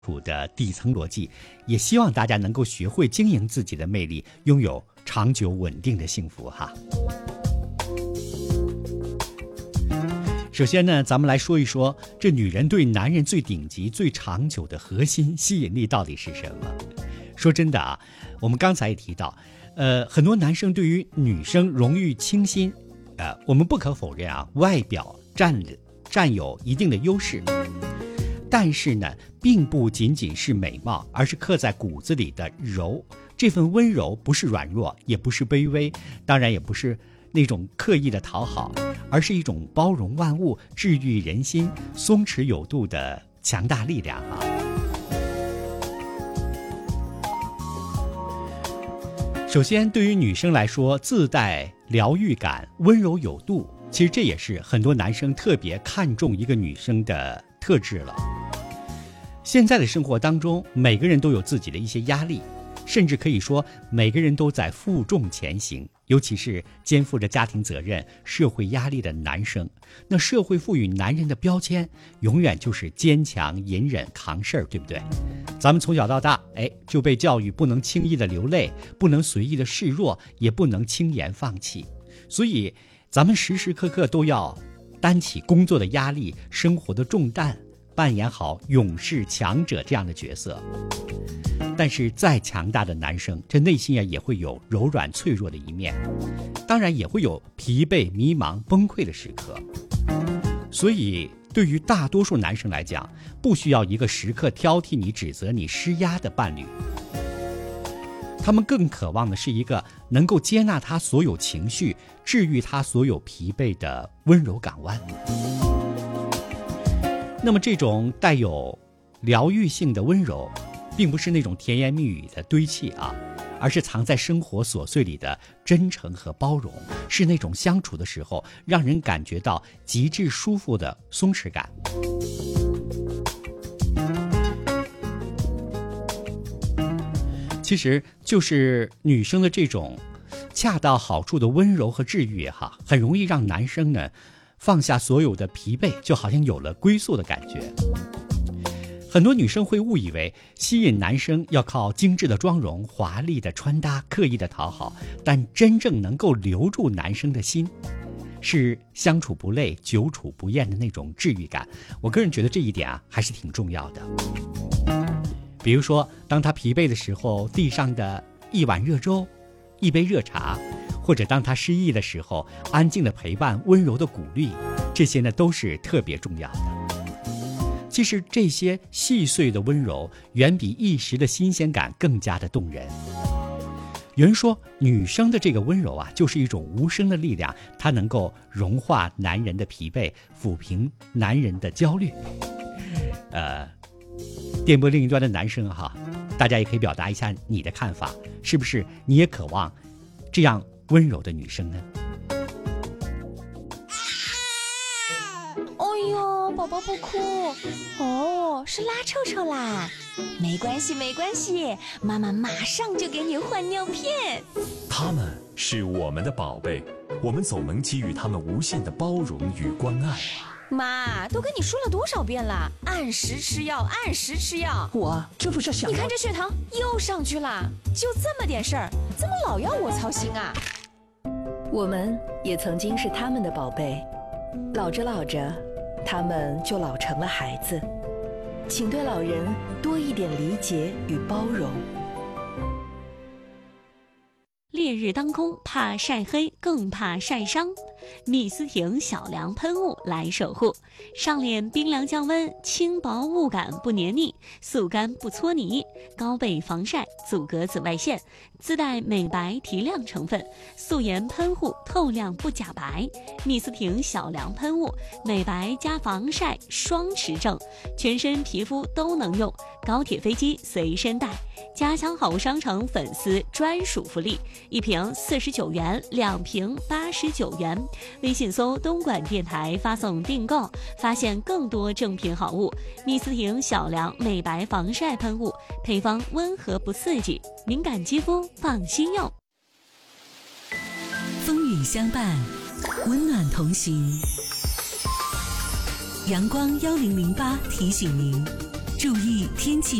的底层逻辑，也希望大家能够学会经营自己的魅力，拥有长久稳定的幸福哈。首先呢，咱们来说一说这女人对男人最顶级、最长久的核心吸引力到底是什么。说真的啊，我们刚才也提到，很多男生对于女生容易倾心，我们不可否认啊，外表占有一定的优势。但是呢，并不仅仅是美貌，而是刻在骨子里的柔。这份温柔不是软弱，也不是卑微，当然也不是那种刻意的讨好，而是一种包容万物、治愈人心、松弛有度的强大力量啊。首先，对于女生来说，自带疗愈感、温柔有度，其实这也是很多男生特别看重一个女生的特质了。现在的生活当中，每个人都有自己的一些压力，甚至可以说每个人都在负重前行，尤其是肩负着家庭责任、社会压力的男生，那社会赋予男人的标签永远就是坚强、隐忍、扛事儿，对不对？咱们从小到大就被教育不能轻易的流泪，不能随意的示弱，也不能轻言放弃，所以咱们时时刻刻都要担起工作的压力、生活的重担，扮演好勇士、强者这样的角色。但是再强大的男生，这内心也会有柔软脆弱的一面，当然也会有疲惫、迷茫、崩溃的时刻。所以对于大多数男生来讲，不需要一个时刻挑剔你、指责你、施压的伴侣，他们更渴望的是一个能够接纳他所有情绪、治愈他所有疲惫的温柔港湾。那么这种带有疗愈性的温柔，并不是那种甜言蜜语的堆砌啊，而是藏在生活琐碎里的真诚和包容，是那种相处的时候让人感觉到极致舒服的松弛感。其实就是女生的这种恰到好处的温柔和治愈哈，很容易让男生呢放下所有的疲惫，就好像有了归宿的感觉。很多女生会误以为吸引男生要靠精致的妆容、华丽的穿搭、刻意的讨好，但真正能够留住男生的心，是相处不累、久处不厌的那种治愈感。我个人觉得这一点啊，还是挺重要的。比如说，当他疲惫的时候，递上的一碗热粥、一杯热茶，或者当他失意的时候，安静的陪伴、温柔的鼓励，这些呢都是特别重要的。其实这些细碎的温柔，远比一时的新鲜感更加的动人。有人说，女生的这个温柔啊，就是一种无声的力量，它能够融化男人的疲惫，抚平男人的焦虑。电波另一端的男生哈，大家也可以表达一下你的看法，是不是你也渴望这样温柔的女生呢？ 哎呦，宝宝不哭哦，是拉臭臭啦，没关系没关系，妈妈马上就给你换尿片。 他们是我们的宝贝，我们总能给予他们无限的包容与关爱。 妈，都跟你说了多少遍了，按时吃药，按时吃药。 我这不是想…… 你看这血糖又上去了，就这么点事儿，怎么老要我操心啊？ 我们也曾经是他们的宝贝，老着老着，他们就老成了孩子。请对老人多一点理解与包容。 烈日当空，怕晒黑，更怕晒伤。蜜思婷小凉喷雾来守护，上脸冰凉降温，轻薄雾感不黏腻，速干不搓泥，高倍防晒，阻隔紫外线，自带美白提亮成分，素颜喷雾透亮不假白。蜜思婷小凉喷雾，美白加防晒双持正，全身皮肤都能用，高铁飞机随身带。家乡好物商城粉丝专属福利，一瓶49元，2瓶89元。微信搜东莞电台发送订购，发现更多正品好物。蜜思婷小凉美白防晒喷雾，配方温和不刺激，敏感肌肤放心用。 风雨相伴，温暖同行。阳光1008提醒您， 注意天气